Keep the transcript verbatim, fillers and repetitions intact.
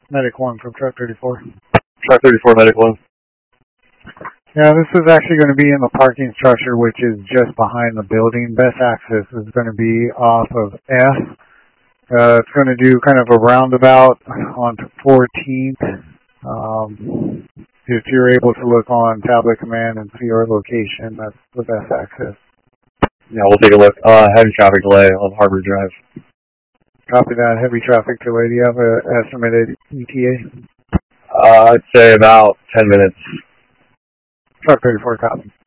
Medic one from Truck thirty-four. Truck thirty-four, Medic one. Yeah, this is actually going to be in the parking structure, which is just behind the building. Best access is going to be off of F. Uh, it's going to do kind of a roundabout onto fourteenth. Um, if you're able to look on Tablet Command and see our location, that's the best access. Yeah, we'll take a look. Uh, heavy traffic delay on Harbor Drive. Copy that. Heavy traffic delay. Do you have an estimated E T A? Uh, I'd say about ten minutes. Truck thirty-four, copy.